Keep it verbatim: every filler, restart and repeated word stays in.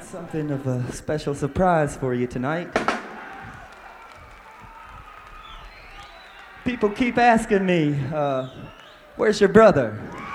Something of a special surprise for you tonight. People keep asking me, uh, where's your brother?